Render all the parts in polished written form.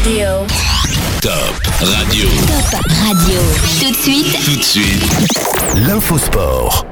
Top Radio. Top Radio. Tout de suite. L'Infosport.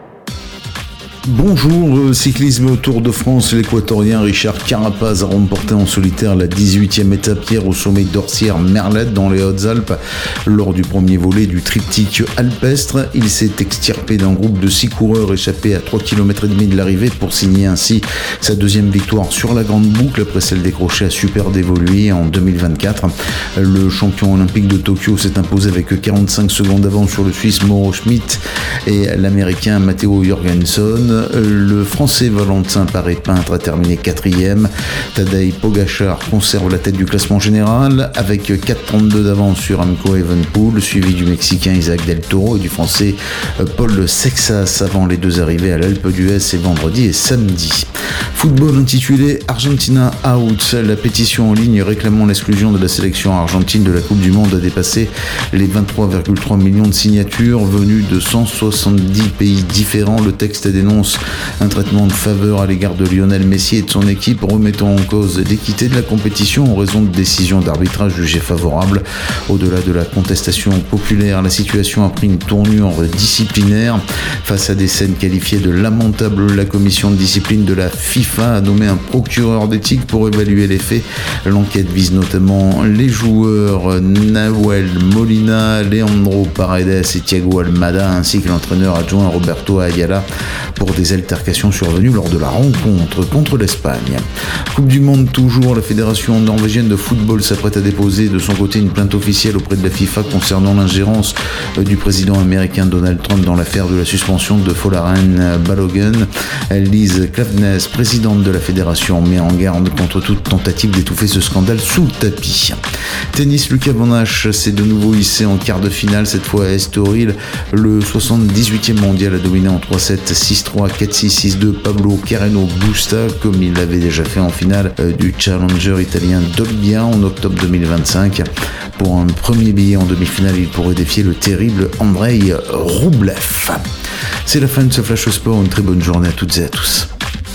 Bonjour, cyclisme Tour de France, l'équatorien Richard Carapaz a remporté en solitaire la 18e étape hier au sommet d'Orsières-Merlette dans les Hautes-Alpes. Lors du premier volet du triptyque alpestre, il s'est extirpé d'un groupe de 6 coureurs échappés à 3,5 km de l'arrivée pour signer ainsi sa deuxième victoire sur la grande boucle après celle décrochée à Super Dévoluy en 2024. Le champion olympique de Tokyo s'est imposé avec 45 secondes d'avance sur le Suisse Mauro Schmidt et l'Américain Matteo Jorgensen. Le Français Valentin Paré-Peintre a terminé 4e. Tadej Pogačar conserve la tête du classement général avec 4,32 d'avance sur Remco Evenepoel, suivi du Mexicain Isaac Del Toro et du Français Paul Sexas avant les deux arrivées à l'Alpe d'Huez et vendredi et samedi. Football intitulé Argentina Out. La pétition en ligne réclamant l'exclusion de la sélection argentine de la Coupe du Monde a dépassé les 23,3 millions de signatures venues de 170 pays différents. Le texte dénonce un traitement de faveur à l'égard de Lionel Messi et de son équipe, remettant en cause l'équité de la compétition en raison de décisions d'arbitrage jugées favorables. Au-delà de la contestation populaire, la situation a pris une tournure disciplinaire. Face à des scènes qualifiées de lamentables, la commission de discipline de la FIFA a nommé un procureur d'éthique pour évaluer les faits. L'enquête vise notamment les joueurs Nahuel Molina, Leandro Paredes et Thiago Almada, ainsi que l'entraîneur adjoint Roberto Ayala pour des altercations survenues lors de la rencontre contre l'Espagne. Coupe du Monde toujours, la fédération norvégienne de football s'apprête à déposer de son côté une plainte officielle auprès de la FIFA concernant l'ingérence du président américain Donald Trump dans l'affaire de la suspension de Folarin Balogun. Lise Klaveness, présidente de la fédération, met en garde contre toute tentative d'étouffer ce scandale sous le tapis. Tennis, Lucas Van Hache s'est de nouveau hissé en quart de finale, cette fois à Estoril. Le 78e mondial a dominé en 3-7, 6-3, 4-6, 6-2 Pablo Carreno Busta, comme il l'avait déjà fait en finale du Challenger italien d'Olbia en octobre 2025. Pour un premier billet en demi-finale, il pourrait défier le terrible Andrei Rublev. C'est la fin de ce Flash Sport, une très bonne journée à toutes et à tous.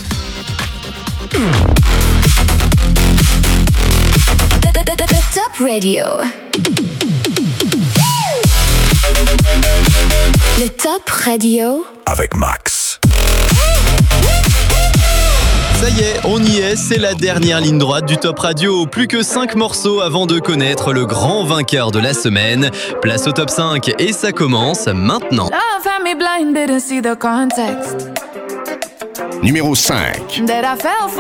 Top Radio. Le Top Radio Avec Max. Ça y est, on y est, c'est la dernière ligne droite du Top Radio. Plus que 5 morceaux avant de connaître le grand vainqueur de la semaine. Place au Top 5 et ça commence maintenant. Love had me blind, didn't see the context. Numéro 5. That I fell for